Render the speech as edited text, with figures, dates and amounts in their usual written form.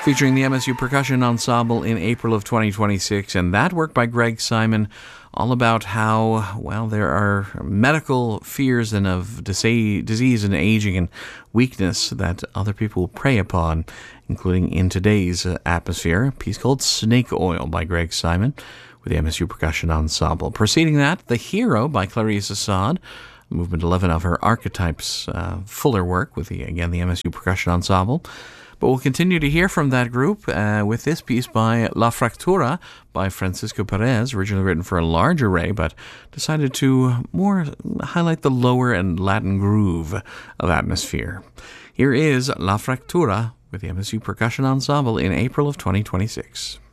featuring the MSU Percussion Ensemble in April of 2026, and that work by Greg Simon, all about how, well, there are medical fears and of disease and aging and weakness that other people prey upon, including in today's atmosphere. A piece called Snake Oil by Greg Simon with the MSU Percussion Ensemble. Preceding that, The Hero by Clarice Assad, Movement 11 of her Archetypes Fuller work with the MSU Percussion Ensemble. But we'll continue to hear from that group with this piece by La Fractura by Francisco Perez, originally written for a large array, but decided to more highlight the lower and Latin groove of atmosphere. Here is La Fractura with the MSU Percussion Ensemble in April of 2026.